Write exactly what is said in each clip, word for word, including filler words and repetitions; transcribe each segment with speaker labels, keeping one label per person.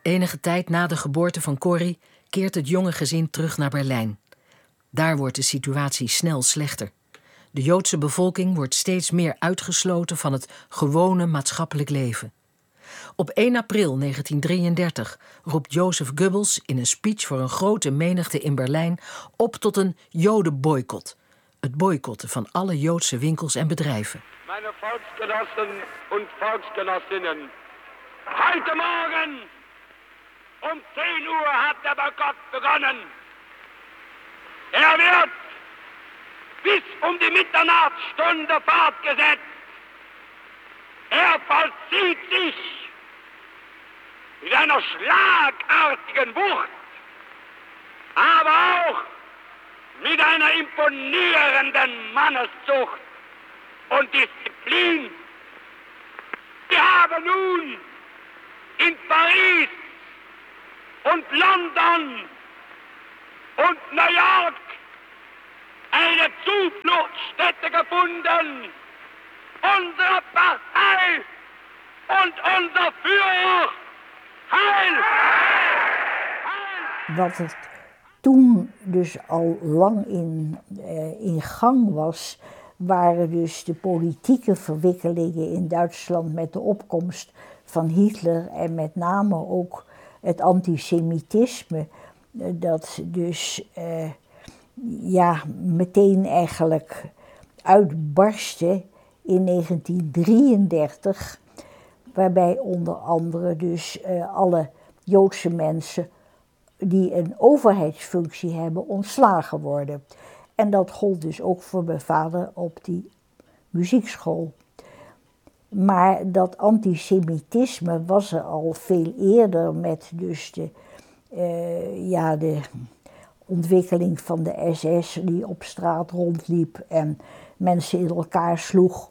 Speaker 1: Enige tijd na de geboorte van Corrie keert het jonge gezin terug naar Berlijn. Daar wordt de situatie snel slechter. De Joodse bevolking wordt steeds meer uitgesloten van het gewone maatschappelijk leven. Op één april negentien drieëndertig roept Joseph Goebbels in een speech voor een grote menigte in Berlijn op tot een Jodenboycott. Het boycotten van alle Joodse winkels en bedrijven.
Speaker 2: Meine Volksgenossen und Volksgenossinnen, heute Morgen um zehn Uhr hat der Boykott begonnen. Er wird bis um die Mitternachtsstunde fortgesetzt. Er vollzieht sich mit einer schlagartigen Wucht, aber auch mit einer imponierenden Manneszucht und Disziplin. Wir haben nun in Paris und London und New York eine Zufluchtsstätte gefunden. Unsere Partei und unser Führer. Heil! Heil!
Speaker 3: Wat het toen dus al lang in, uh, in gang was, waren dus de politieke verwikkelingen in Duitsland met de opkomst van Hitler en met name ook het antisemitisme, uh, dat dus uh, ja, meteen eigenlijk uitbarstte in negentien drieëndertig, waarbij onder andere dus uh, alle Joodse mensen die een overheidsfunctie hebben ontslagen worden. En dat gold dus ook voor mijn vader op die muziekschool. Maar dat antisemitisme was er al veel eerder met dus de, uh, ja, de ontwikkeling van de S S die op straat rondliep en mensen in elkaar sloeg.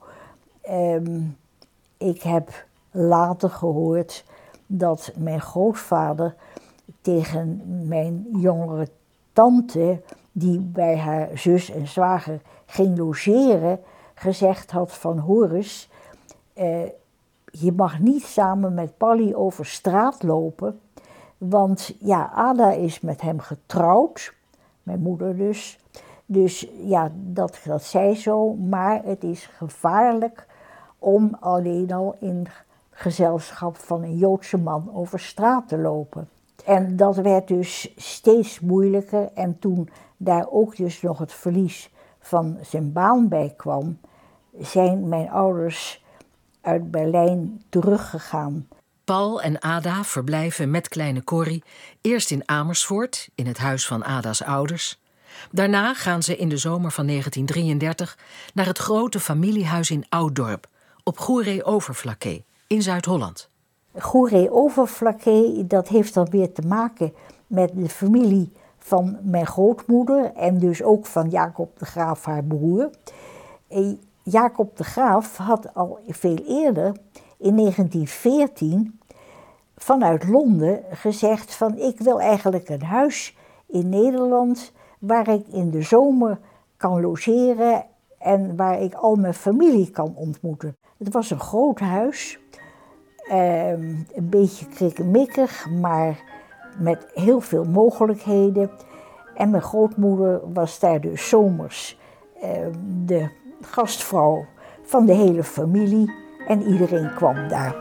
Speaker 3: Um, ik heb later gehoord dat mijn grootvader tegen mijn jongere tante, die bij haar zus en zwager ging logeren, gezegd had van hoor eens, uh, je mag niet samen met Polly over straat lopen, want ja, Ada is met hem getrouwd, mijn moeder dus. Dus ja, dat, dat zei zo, maar het is gevaarlijk om alleen al in gezelschap van een Joodse man over straat te lopen. En dat werd dus steeds moeilijker en toen daar ook dus nog het verlies van zijn baan bij kwam, zijn mijn ouders uit Berlijn teruggegaan.
Speaker 1: Paul en Ada verblijven met kleine Corrie eerst in Amersfoort, in het huis van Ada's ouders. Daarna gaan ze in de zomer van negentien drieëndertig naar het grote familiehuis in Ouddorp, op Goeree-Overflakkee, in Zuid-Holland.
Speaker 3: Goeree-Overflakkee, dat heeft dan weer te maken met de familie van mijn grootmoeder en dus ook van Jacob de Graaf, haar broer. Jacob de Graaf had al veel eerder, in negentien veertien, vanuit Londen gezegd van ik wil eigenlijk een huis in Nederland waar ik in de zomer kan logeren en waar ik al mijn familie kan ontmoeten. Het was een groot huis, eh, een beetje krikkemikkig, maar met heel veel mogelijkheden. En mijn grootmoeder was daar dus zomers eh, de gastvrouw van de hele familie en iedereen kwam daar.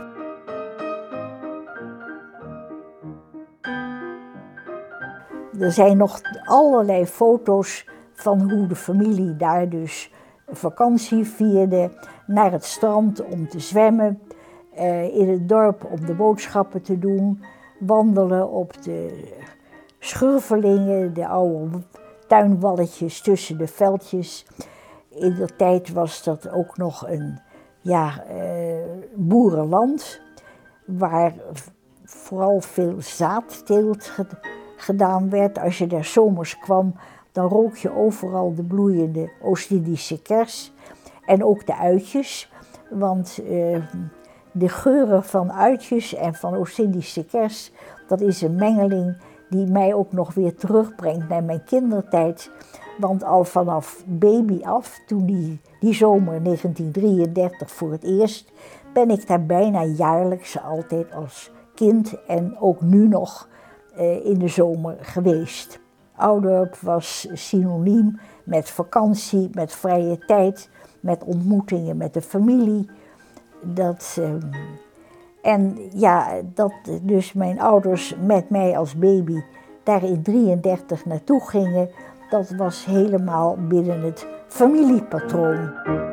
Speaker 3: Er zijn nog allerlei foto's van hoe de familie daar dus vakantie vierde, naar het strand om te zwemmen, uh, in het dorp om de boodschappen te doen, wandelen op de schurvelingen, de oude tuinwalletjes tussen de veldjes. In de tijd was dat ook nog een ja, uh, boerenland, waar vooral veel zaadteelt gedaan werd. Als je daar zomers kwam, dan rook je overal de bloeiende Oost-Indische kers en ook de uitjes. Want uh, de geuren van uitjes en van Oost-Indische kers, dat is een mengeling die mij ook nog weer terugbrengt naar mijn kindertijd. Want al vanaf baby af, toen die, die zomer negentien drieëndertig voor het eerst, ben ik daar bijna jaarlijks altijd als kind en ook nu nog uh, in de zomer geweest. Oudorp was synoniem met vakantie, met vrije tijd, met ontmoetingen met de familie. Dat, uh, en ja, dat dus mijn ouders met mij als baby daar in drieëndertig naartoe gingen, dat was helemaal binnen het familiepatroon.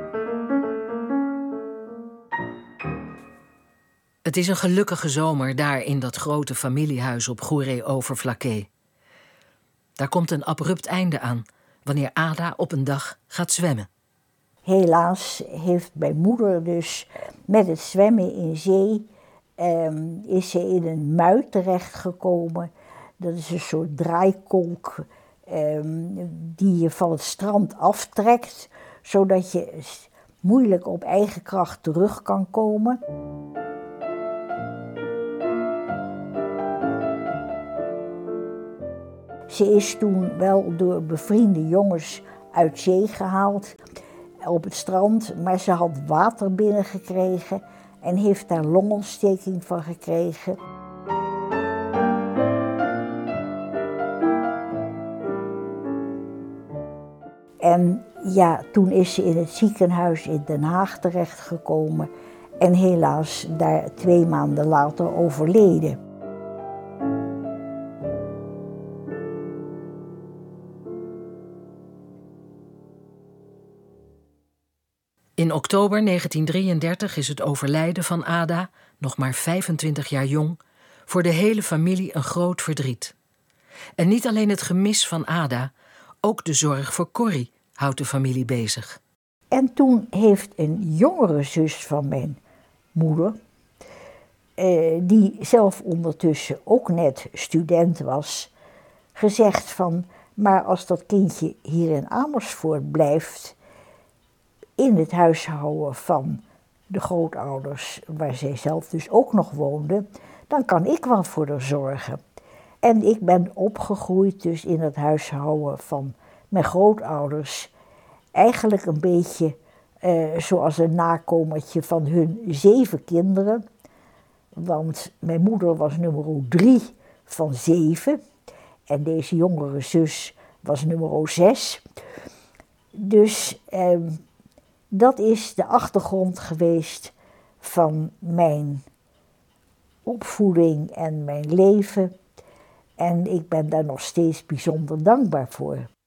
Speaker 1: Het is een gelukkige zomer daar in dat grote familiehuis op Goeree-Overflakkee. Daar komt een abrupt einde aan, wanneer Ada op een dag gaat zwemmen.
Speaker 3: Helaas heeft mijn moeder dus met het zwemmen in zee, um, is ze in een mui terechtgekomen. Dat is een soort draaikolk um, die je van het strand aftrekt, zodat je moeilijk op eigen kracht terug kan komen. Ze is toen wel door bevriende jongens uit zee gehaald op het strand, maar ze had water binnengekregen en heeft daar longontsteking van gekregen. En ja, toen is ze in het ziekenhuis in Den Haag terechtgekomen en helaas daar twee maanden later overleden.
Speaker 1: In oktober negentien drieëndertig is het overlijden van Ada, nog maar vijfentwintig jaar jong, voor de hele familie een groot verdriet. En niet alleen het gemis van Ada, ook de zorg voor Corrie houdt de familie bezig.
Speaker 3: En toen heeft een jongere zus van mijn moeder, eh, die zelf ondertussen ook net student was, gezegd van, maar als dat kindje hier in Amersfoort blijft, in het huishouden van de grootouders, waar zij zelf dus ook nog woonde, dan kan ik wel voor haar zorgen. En ik ben opgegroeid dus in het huishouden van mijn grootouders, eigenlijk een beetje uh, zoals een nakomertje van hun zeven kinderen. Want mijn moeder was nummer drie van zeven en deze jongere zus was nummer zes. Dus uh, dat is de achtergrond geweest van mijn opvoeding en mijn leven. En ik ben daar nog steeds bijzonder dankbaar voor.